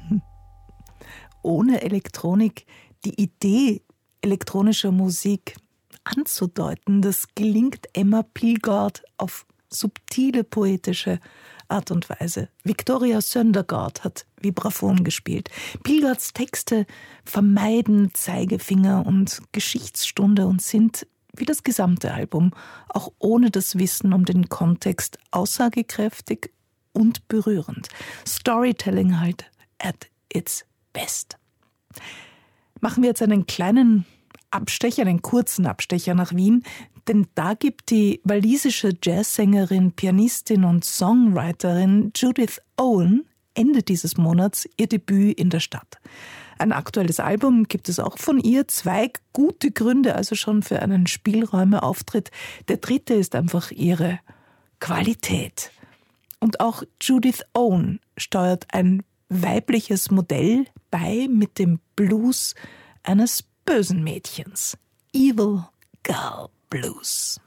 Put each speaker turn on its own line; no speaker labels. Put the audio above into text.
Ohne Elektronik die Idee elektronischer Musik anzudeuten, das gelingt Emma Pielgaard auf subtile poetische Art und Weise. Victoria Söndergaard hat Vibraphon gespielt. Pielgaards Texte vermeiden Zeigefinger und Geschichtsstunde und sind, wie das gesamte Album, auch ohne das Wissen um den Kontext aussagekräftig und berührend. Storytelling halt at its best. Machen wir jetzt einen kleinen Abstecher, einen kurzen Abstecher nach Wien, denn da gibt die walisische Jazzsängerin, Pianistin und Songwriterin Judith Owen Ende dieses Monats ihr Debüt in der Stadt. Ein aktuelles Album gibt es auch von ihr, 2 gute Gründe also schon für einen Spielräumeauftritt. Der dritte ist einfach ihre Qualität. Und auch Judith Owen steuert ein weibliches Modell bei mit dem Blues eines bösen Mädchens. Evil Girl Blues.